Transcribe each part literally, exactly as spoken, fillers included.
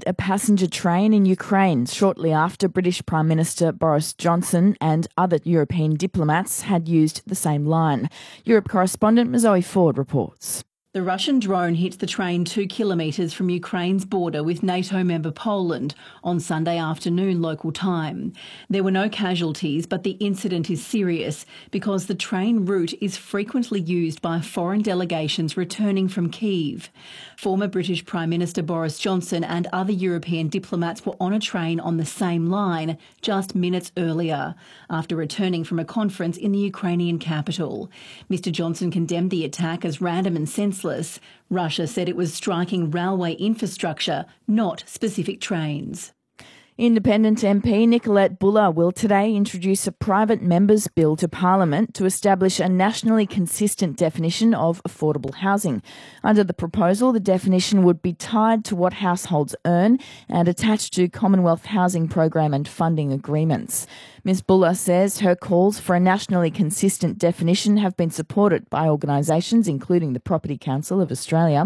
a passenger train in Ukraine shortly after British Prime Minister Boris Johnson and other European diplomats had used the same line. Europe correspondent Zoe Ford reports. The Russian drone hit the train two kilometres from Ukraine's border with NATO member Poland on Sunday afternoon local time. There were no casualties, but the incident is serious because the train route is frequently used by foreign delegations returning from Kyiv. Former British Prime Minister Boris Johnson and other European diplomats were on a train on the same line just minutes earlier, after returning from a conference in the Ukrainian capital. Mister Johnson condemned the attack as random and senseless. Russia said it was striking railway infrastructure, not specific trains. Independent M P Nicolette Buller will today introduce a private member's bill to Parliament to establish a nationally consistent definition of affordable housing. Under the proposal, the definition would be tied to what households earn and attached to Commonwealth Housing Program and funding agreements. Miz Buller says her calls for a nationally consistent definition have been supported by organisations including the Property Council of Australia.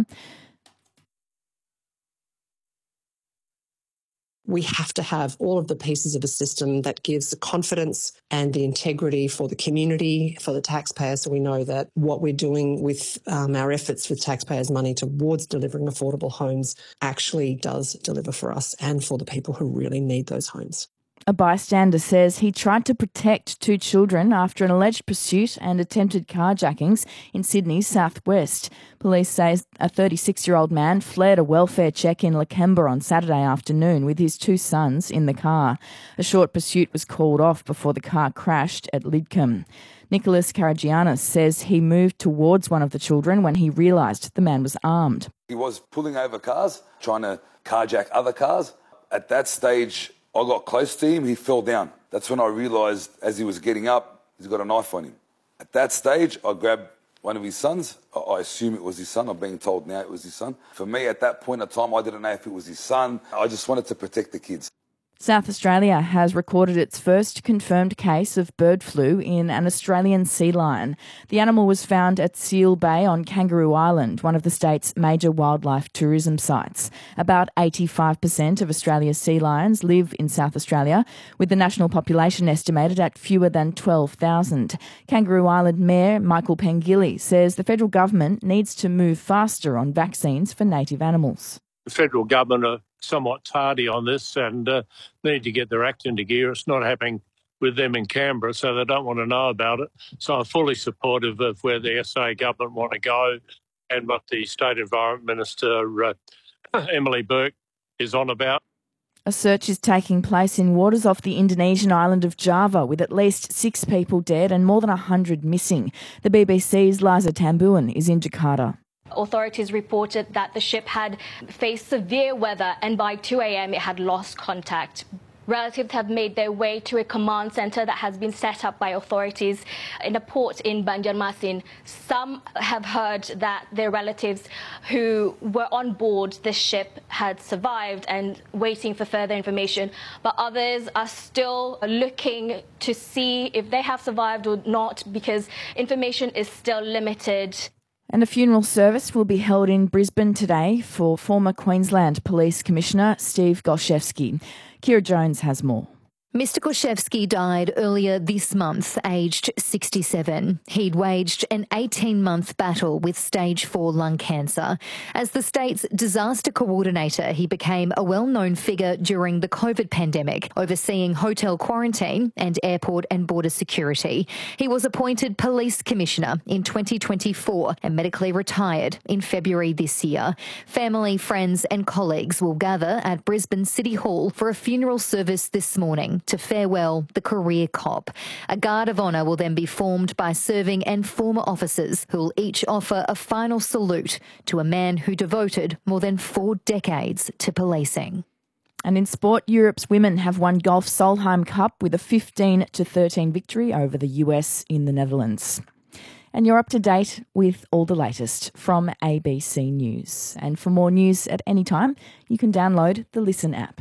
We have to have all of the pieces of a system that gives the confidence and the integrity for the community, for the taxpayer, so we know that what we're doing with um, our efforts with taxpayers' money towards delivering affordable homes actually does deliver for us and for the people who really need those homes. A bystander says he tried to protect two children after an alleged pursuit and attempted carjackings in Sydney's southwest. Police say a thirty-six-year-old man fled a welfare check in Lakemba on Saturday afternoon with his two sons in the car. A short pursuit was called off before the car crashed at Lidcombe. Nicholas Karagianis says he moved towards one of the children when he realised the man was armed. He was pulling over cars, trying to carjack other cars. At that stage, I got close to him, he fell down. That's when I realised as he was getting up, he's got a knife on him. At that stage, I grabbed one of his sons. I assume it was his son. I'm being told now it was his son. For me, at that point in time, I didn't know if it was his son. I just wanted to protect the kids. South Australia has recorded its first confirmed case of bird flu in an Australian sea lion. The animal was found at Seal Bay on Kangaroo Island, one of the state's major wildlife tourism sites. About eighty-five percent of Australia's sea lions live in South Australia, with the national population estimated at fewer than twelve thousand. Kangaroo Island Mayor Michael Pengilly says the federal government needs to move faster on vaccines for native animals. The federal government are somewhat tardy on this and uh, need to get their act into gear. It's not happening with them in Canberra, so they don't want to know about it. So I'm fully supportive of where the S A government want to go and what the State Environment Minister, uh, Emily Burke, is on about. A search is taking place in waters off the Indonesian island of Java, with at least six people dead and more than one hundred missing. The B B C's Liza Tambuan is in Jakarta. Authorities reported that the ship had faced severe weather and by two a.m. it had lost contact. Relatives have made their way to a command centre that has been set up by authorities in a port in Banjarmasin. Some have heard that their relatives who were on board the ship had survived and waiting for further information, but others are still looking to see if they have survived or not because information is still limited. And a funeral service will be held in Brisbane today for former Queensland Police Commissioner Steve Golszewski. Kira Jones has more. Mister Golszewski died earlier this month, aged sixty-seven. He'd waged an eighteen-month battle with stage four lung cancer. As the state's disaster coordinator, he became a well-known figure during the COVID pandemic, overseeing hotel quarantine and airport and border security. He was appointed police commissioner in twenty twenty-four and medically retired in February this year. Family, friends and colleagues will gather at Brisbane City Hall for a funeral service this morning to farewell the career cop. A guard of honour will then be formed by serving and former officers who will each offer a final salute to a man who devoted more than four decades to policing. And in sport, Europe's women have won Golf Solheim Cup with a fifteen to thirteen victory over the U S in the Netherlands. And you're up to date with all the latest from A B C News. And for more news at any time, you can download the Listen app.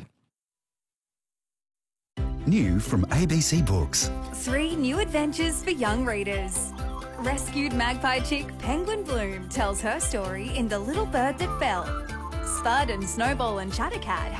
New from A B C Books. Three new adventures for young readers. Rescued magpie chick Penguin Bloom tells her story in The Little Bird That Fell. Spud and Snowball and Chattercat